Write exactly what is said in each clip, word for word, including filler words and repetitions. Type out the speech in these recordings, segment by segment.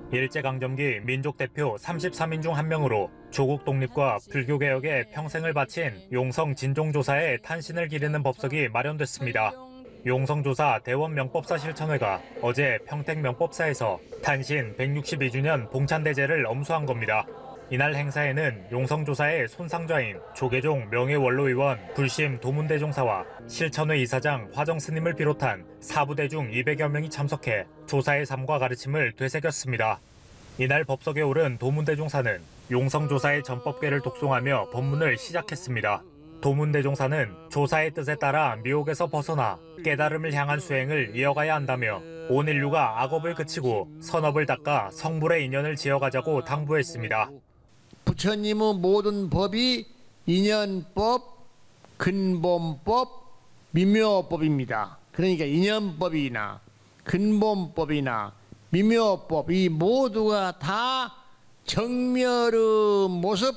일제강점기 민족대표 삼십삼 인 중 한 명으로 조국 독립과 불교개혁에 평생을 바친 용성 진종조사의 탄신을 기리는 법석이 마련됐습니다. 용성조사 대원명법사 실천회가 어제 평택명법사에서 탄신 백육십이 주년 봉찬대제를 엄수한 겁니다. 이날 행사에는 용성조사의 손상좌인 조계종 명예원로의원 불심 도문대종사와 실천회 이사장 화정스님을 비롯한 사부대 중 이백여 명이 참석해 조사의 삶과 가르침을 되새겼습니다. 이날 법석에 오른 도문대종사는 용성조사의 전법궤를 독송하며 법문을 시작했습니다. 도문대종사는 조사의 뜻에 따라 미혹에서 벗어나 깨달음을 향한 수행을 이어가야 한다며 온 인류가 악업을 그치고 선업을 닦아 성불의 인연을 지어가자고 당부했습니다. 부처님의 모든 법이 인연법, 근본법, 미묘법입니다. 그러니까 인연법이나 근본법이나 미묘법 이 모두가 다 정멸의 모습,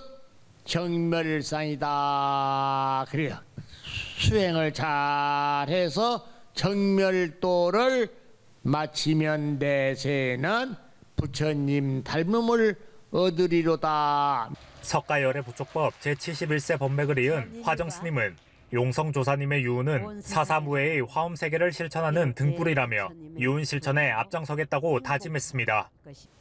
정멸상이다. 그래요. 수행을 잘해서 정멸도를 마치면 대세는 부처님 닮음을 얻으리로다. 석가열애 부촉법 제칠십일 세 법맥을 이은 화정스님은 용성조사님의 유운은 사사무해의 화엄세계를 실천하는 등불이라며 유운 실천에 앞장서겠다고 다짐했습니다.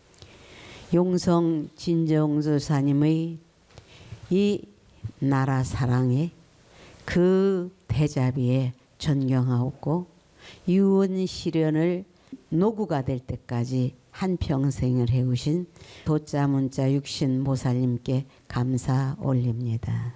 용성 진종조사님의 이 나라 사랑에 그 대자비에 존경하고 유운 실현을 노구가 될 때까지 한평생을 해오신 도자문자 육신 보살님께 감사 올립니다.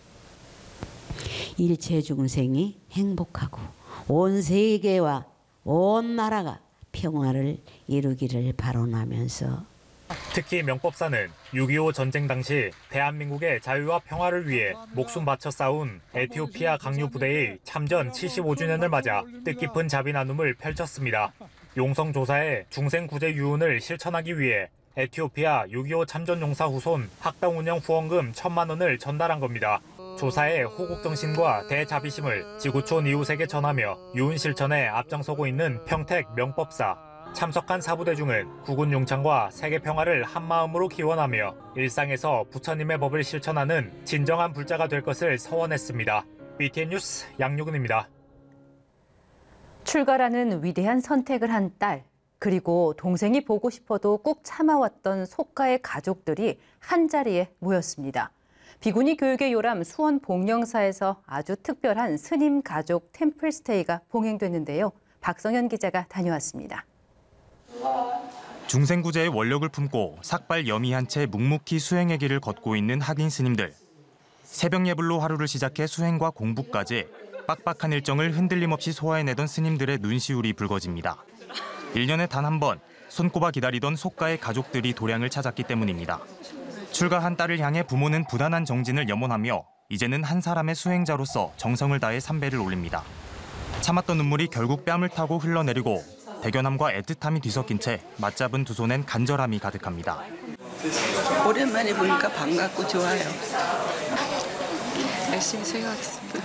일체 중생이 행복하고 온 세계와 온 나라가 평화를 이루기를 바라면서 특히 명법사는 육이오 전쟁 당시 대한민국의 자유와 평화를 위해 목숨 바쳐 싸운 에티오피아 강류 부대의 참전 칠십오 주년을 맞아 뜻깊은 자비 나눔을 펼쳤습니다. 용성조사의 중생구제 유운을 실천하기 위해 에티오피아 육이오 참전용사 후손 학당 운영 후원금 천만 원을 전달한 겁니다. 조사의 호국정신과 대자비심을 지구촌 이웃에게 전하며 유운 실천에 앞장서고 있는 평택 명법사. 참석한 사부대 중은 국군 용창과 세계 평화를 한마음으로 기원하며 일상에서 부처님의 법을 실천하는 진정한 불자가 될 것을 서원했습니다. 비티엔 뉴스 양유근입니다. 출가라는 위대한 선택을 한 딸, 그리고 동생이 보고 싶어도 꾹 참아왔던 속가의 가족들이 한자리에 모였습니다. 비구니 교육의 요람 수원 복령사에서 아주 특별한 스님 가족 템플스테이가 봉행됐는데요. 박성현 기자가 다녀왔습니다. 중생구제의 원력을 품고 삭발 여미한 채 묵묵히 수행의 길을 걷고 있는 학인 스님들. 새벽 예불로 하루를 시작해 수행과 공부까지 빡빡한 일정을 흔들림 없이 소화해내던 스님들의 눈시울이 붉어집니다. 일 년에 단 한 번 손꼽아 기다리던 속가의 가족들이 도량을 찾았기 때문입니다. 출가한 딸을 향해 부모는 부단한 정진을 염원하며 이제는 한 사람의 수행자로서 정성을 다해 삼배를 올립니다. 참았던 눈물이 결국 뺨을 타고 흘러내리고 대견함과 애틋함이 뒤섞인 채 맞잡은 두 손엔 간절함이 가득합니다. 오랜만에 보니까 반갑고 좋아요. 열심히 수행하겠습니다.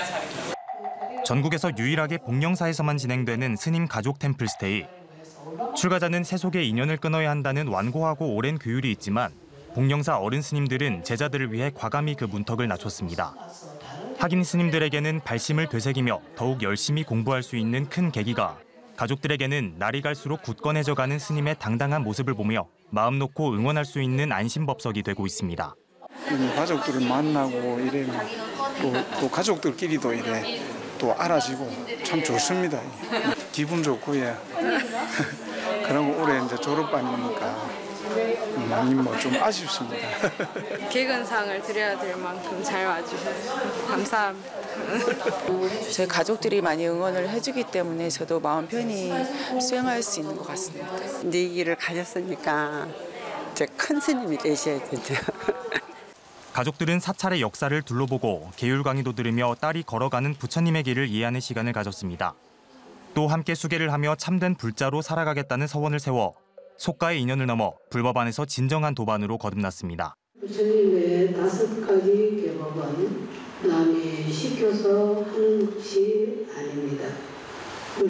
전국에서 유일하게 복령사에서만 진행되는 스님 가족 템플스테이. 출가자는 세속의 인연을 끊어야 한다는 완고하고 오랜 규율이 있지만 복령사 어른 스님들은 제자들을 위해 과감히 그 문턱을 낮췄습니다. 학인 스님들에게는 발심을 되새기며 더욱 열심히 공부할 수 있는 큰 계기가, 가족들에게는 날이 갈수록 굳건해져가는 스님의 당당한 모습을 보며 마음 놓고 응원할 수 있는 안심법석이 되고 있습니다. 가족들을 만나고 이래면 또, 또 가족들끼리도 이래 또 알아지고 참 좋습니다. 기분 좋고 예. 그러고 올해 이제 졸업반이니까 많이 뭐 좀 아쉽습니다. 개근상을 드려야 될 만큼 잘 와주셔서 감사합니다. 저희 가족들이 많이 응원을 해주기 때문에 저도 마음 편히 수행할 수 있는 것 같습니다. 이제 이 길을 가셨으니까 이제 큰 스님이 되셔야 되죠. 가족들은 사찰의 역사를 둘러보고 계율 강의도 들으며 딸이 걸어가는 부처님의 길을 이해하는 시간을 가졌습니다. 또 함께 수계를 하며 참된 불자로 살아가겠다는 서원을 세워 속가의 인연을 넘어 불법 안에서 진정한 도반으로 거듭났습니다. 부처님의 다섯 가지 계법은 남이 시켜서 하는 것이 아닙니다.